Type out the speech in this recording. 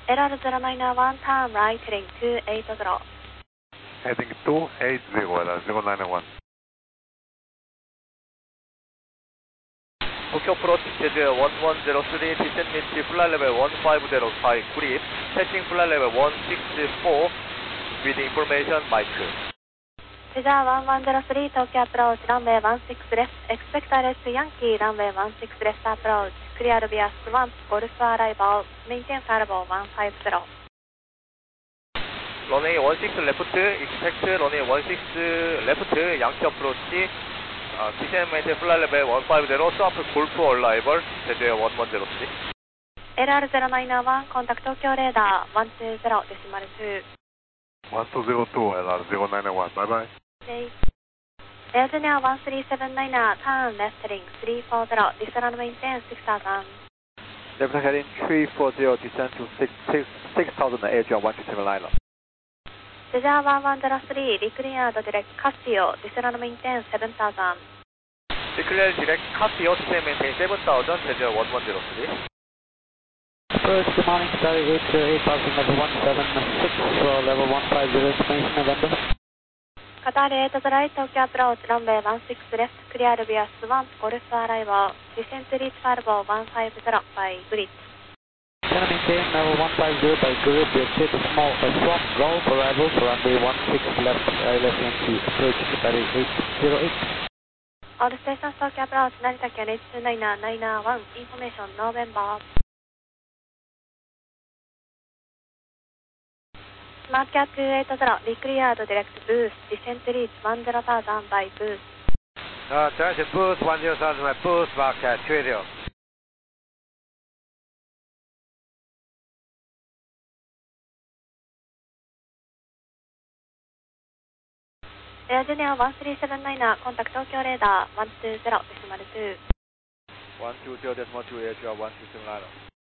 LR091, turn right, heading 280. Heading 280, LR091. Tokyo approach, Jeju 1103, descent meet flight level 1505, grip, passing flight level 164, with information Mike. Jeju 1103, Tokyo approach, runway 16 left, expect RS Yankee, runway 16 left approach, clear via swamp, Golf arrival, maintain firewall 150. Runway 16 left, expect runway 16 left, Yankee approach, descent meet flight level 150, swamp, Golf arrival, Jeju 1103. LR091, contact Tokyo radar 120, decimal 2. 1202, LR091, bye bye. Air Junior 1379, turn left heading 340, descend maintain 6000. Left heading 340, descend to 6000, Air Junior 1379. Jeju 1103, declared direct Casio, descend maintain 7000. Declare direct Casio, descend maintain 7000, Jeju 1103. First, good morning, Sky 808, passing level 176, level 150, information November. Qatar 8 right, Tokyo approach, runway 16 left, clear via swamp, Golf arrival, descent reach firewall 150 by grid. Can maintain level 150 by grid, exit small swamp, Golf arrival, runway 16 left, ILS Yankee, approach Qatar 808. All stations Tokyo approach, Narita Ken 829991, information November. Smart Cat 280, declared direct boost, descent reach 10,000 by boost. Transit boost 10,000 by boost, Smart Cat 280. Air Junior 1379, contact Tokyo radar 120, decimal 2. 120.2, Air Junior 1279.